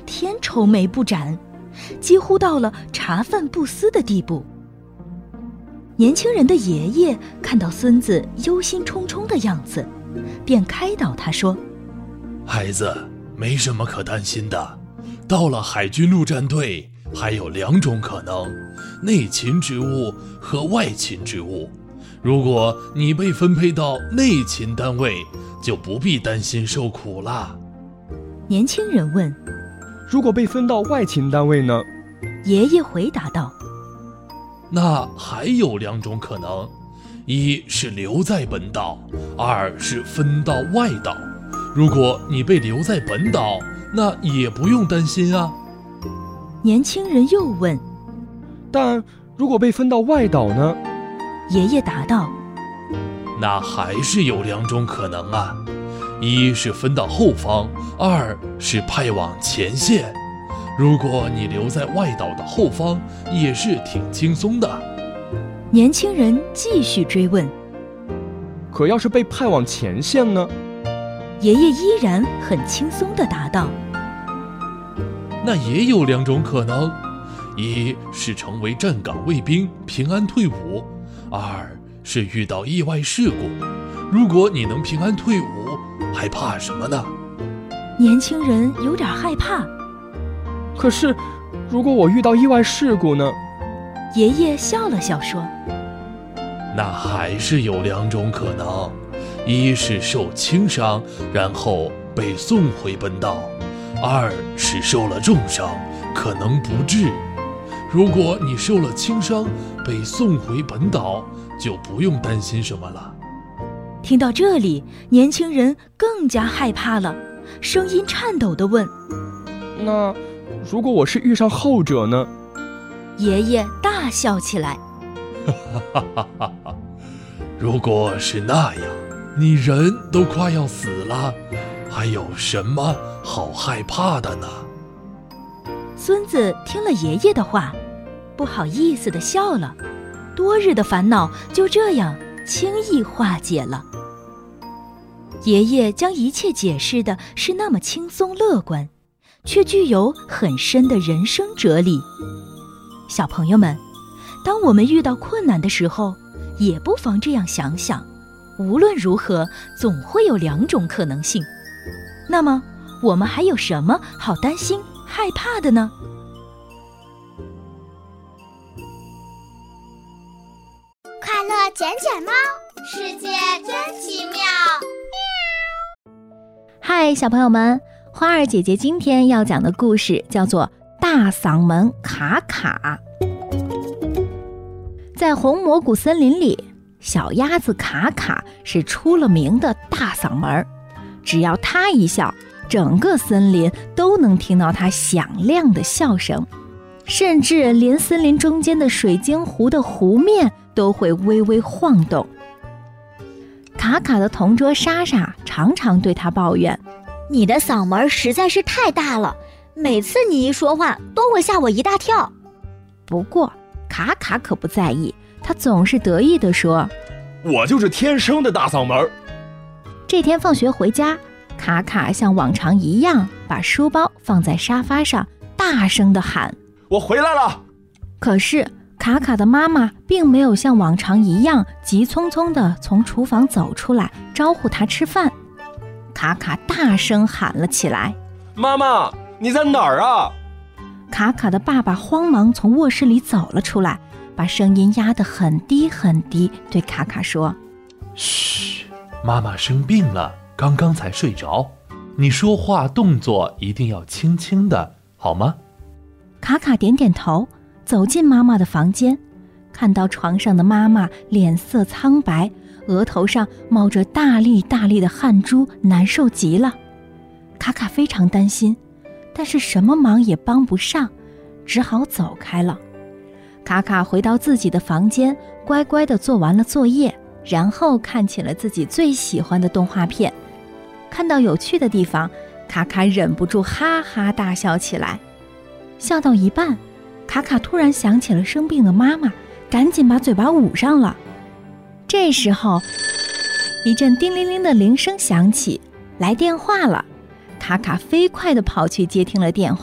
天愁眉不展，几乎到了茶饭不思的地步。年轻人的爷爷看到孙子忧心忡忡的样子，便开导他说： 孩子，没什么可担心的，到了海军陆战队还有2种可能，内勤职务和外勤职务。如果你被分配到内勤单位，就不必担心受苦啦。 年轻人问： 如果被分到外勤单位呢？ 爷爷回答道： 那还有2种可能，一是留在本岛，2是分到外岛。如果你被留在本岛，那也不用担心啊。 年轻人又问： 但如果被分到外岛呢？ 爷爷答道： 那还是有2种可能啊，一是分到后方，2是派往前线。如果你留在外岛的后方，也是挺轻松的。 年轻人继续追问： 可要是被派往前线呢？ 爷爷依然很轻松地答道： 那也有2种可能，一是成为站岗卫兵平安退伍，2是遇到意外事故。如果你能平安退伍，还怕什么呢？ 年轻人有点害怕。 可是如果我遇到意外事故呢？ 爷爷笑了笑说： 那还是有2种可能，一是受轻伤然后被送回本岛，2是受了重伤可能不治。如果你受了轻伤被送回本岛，就不用担心什么了。 听到这里，年轻人更加害怕了，声音颤抖地问： 那如果我是遇上后者呢？ 爷爷大笑起来： 如果是那样，你人都快要死了，还有什么好害怕的呢？ 孙子听了爷爷的话，不好意思地笑了，多日的烦恼就这样轻易化解了。爷爷将一切解释的是那么轻松乐观，却具有很深的人生哲理。小朋友们，当我们遇到困难的时候，也不妨这样想想，无论如何总会有2种可能性。那么我们还有什么好担心害怕的呢？ 快乐卷卷猫，世界真奇妙。 嗨，小朋友们，花儿姐姐今天要讲的故事叫做大嗓门卡卡。在红蘑菇森林里，小鸭子卡卡是出了名的大嗓门，只要它一笑，整个森林都能听到它响亮的笑声，甚至连森林中间的水晶湖的湖面都会微微晃动。卡卡的同桌莎莎常常对他抱怨： 你的嗓门实在是太大了，每次你一说话都会吓我一大跳。 不过卡卡可不在意，他总是得意地说： 我就是天生的大嗓门。 这天放学回家，卡卡像往常一样把书包放在沙发上，大声地喊： 我回来了。 可是卡卡的妈妈并没有像往常一样急匆匆地从厨房走出来招呼他吃饭。卡卡大声喊了起来： 妈妈，你在哪儿啊？ 卡卡的爸爸慌忙从卧室里走了出来，把声音压得很低很低，对卡卡说： 嘘，妈妈生病了，刚刚才睡着，你说话动作一定要轻轻的，好吗？ 卡卡点点头，走进妈妈的房间，看到床上的妈妈脸色苍白，额头上冒着大粒大粒的汗珠，难受极了。卡卡非常担心，但是什么忙也帮不上，只好走开了。卡卡回到自己的房间，乖乖地做完了作业，然后看起了自己最喜欢的动画片。看到有趣的地方，卡卡忍不住哈哈大笑起来。笑到一半，卡卡突然想起了生病的妈妈，赶紧把嘴巴捂上了。这时候，一阵叮铃铃的铃声响起，来电话了。卡卡飞快地跑去接听了电话。